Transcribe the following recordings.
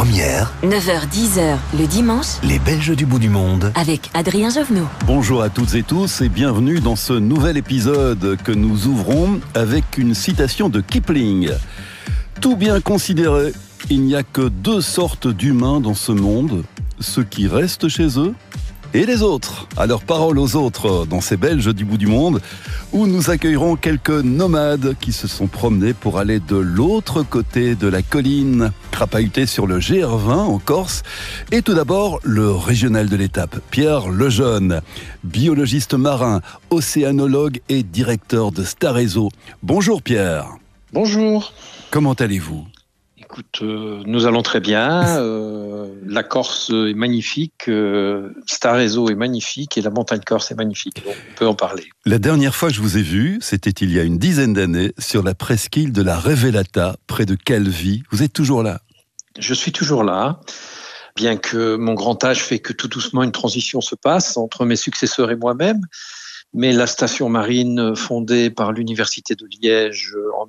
première, 9h-10h le dimanche, les Belges du bout du monde. avec Adrien Jovenot. Bonjour à toutes et tous et bienvenue dans ce nouvel épisode que nous ouvrons avec une citation de Kipling. Tout bien considéré, il n'y a que deux sortes d'humains dans ce monde, ceux qui restent chez eux et les autres. Alors parole aux autres dans ces Belges du bout du monde où nous accueillerons quelques nomades qui se sont promenés pour aller de l'autre côté de la colline, crapahuter sur le GR20 en Corse. Et tout d'abord, le régional de l'étape, Pierre Lejeune, biologiste marin, océanologue et directeur de Starezo. Bonjour Pierre. Bonjour. Comment allez-vous ? Écoute, nous allons très bien. La Corse est magnifique, Starezo est magnifique et la montagne corse est magnifique. Donc on peut en parler. La dernière fois que je vous ai vu, c'était il y a une dizaine d'années, sur la presqu'île de la Revelata, près de Calvi. Vous êtes toujours là ? Je suis toujours là, bien que mon grand âge fait que tout doucement une transition se passe entre mes successeurs et moi-même. Mais la station marine fondée par l'Université de Liège en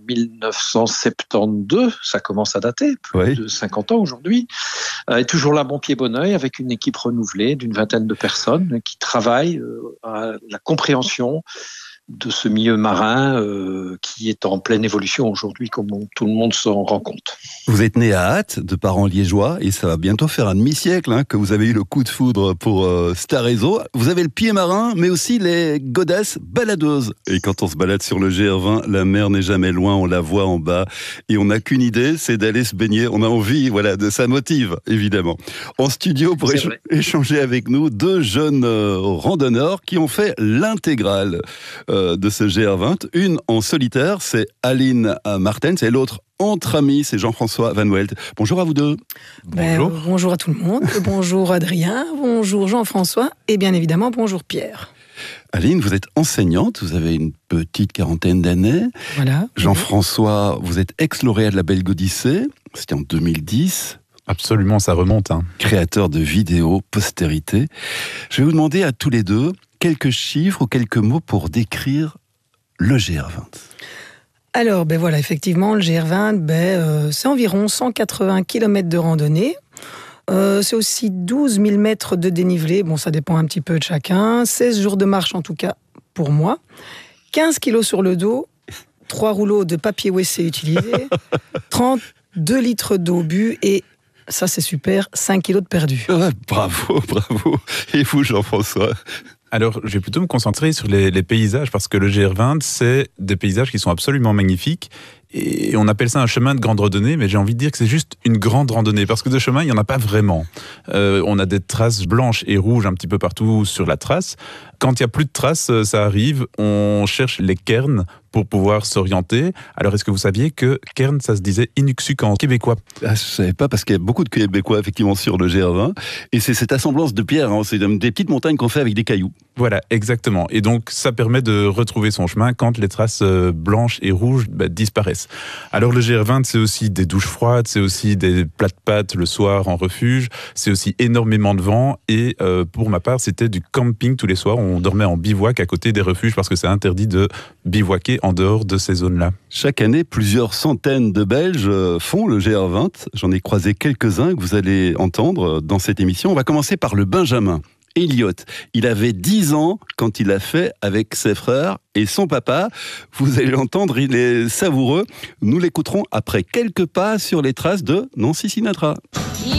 1972, ça commence à dater, plus de 50 ans aujourd'hui, est toujours là bon pied bon oeil avec une équipe renouvelée d'une vingtaine de personnes qui travaillent à la compréhension de ce milieu marin qui est en pleine évolution aujourd'hui, comme tout le monde s'en rend compte. Vous êtes né à Ath, de parents liégeois, et ça va bientôt faire un demi-siècle que vous avez eu le coup de foudre pour Starezo. Vous avez le pied marin, mais aussi les godasses baladeuses. Et quand on se balade sur le GR20, la mer n'est jamais loin, on la voit en bas, et on n'a qu'une idée, c'est d'aller se baigner. On a envie, ça motive, évidemment. En studio, pour échanger avec nous, deux jeunes randonneurs qui ont fait l'intégrale de ce GR20. Une en solitaire, c'est Aline Martens, et l'autre entre amis, c'est Jean-François Van Welt. Bonjour à vous deux. Bonjour. Bonjour à tout le monde. Bonjour Adrien, bonjour Jean-François et bien évidemment bonjour Pierre. Aline, vous êtes enseignante, vous avez une petite quarantaine d'années. Voilà. Jean-François, vous êtes ex-lauréat de la Belge Odyssée, c'était en 2010. Absolument, ça remonte. Créateur de vidéos postérité. Je vais vous demander à tous les deux quelques chiffres ou quelques mots pour décrire le GR20. Alors, voilà, effectivement, le GR20, c'est environ 180 km de randonnée. C'est aussi 12 000 mètres de dénivelé. Bon, ça dépend un petit peu de chacun. 16 jours de marche, en tout cas, pour moi. 15 kilos sur le dos. 3 rouleaux de papier WC utilisés. 32 litres d'eau bu et, ça c'est super, 5 kilos de perdu. Bravo. Et vous, Jean-François ? Alors, je vais plutôt me concentrer sur les paysages, parce que le GR20, c'est des paysages qui sont absolument magnifiques. Et on appelle ça un chemin de grande randonnée, mais j'ai envie de dire que c'est juste une grande randonnée, parce que de chemin, il n'y en a pas vraiment. On a des traces blanches et rouges un petit peu partout sur la trace. Quand il n'y a plus de traces, ça arrive, on cherche les cairns pour pouvoir s'orienter. Alors, est-ce que vous saviez que cairn, ça se disait inuksuk en québécois ? Je ne savais pas, parce qu'il y a beaucoup de Québécois, effectivement, sur le GR20. Et c'est cette assemblance de pierres, c'est des petites montagnes qu'on fait avec des cailloux. Voilà, exactement. Et donc, ça permet de retrouver son chemin quand les traces blanches et rouges disparaissent. Alors, le GR20, c'est aussi des douches froides, c'est aussi des plats de pâtes le soir en refuge, c'est aussi énormément de vent. Et pour ma part, c'était du camping tous les soirs. On dormait en bivouac à côté des refuges, parce que c'est interdit de bivouaquer en dehors de ces zones-là. Chaque année, plusieurs centaines de Belges font le GR20. J'en ai croisé quelques-uns que vous allez entendre dans cette émission. On va commencer par le Benjamin. Elliot, il avait 10 ans quand il l'a fait avec ses frères et son papa. Vous allez l'entendre, il est savoureux. Nous l'écouterons après quelques pas sur les traces de Nancy Sinatra.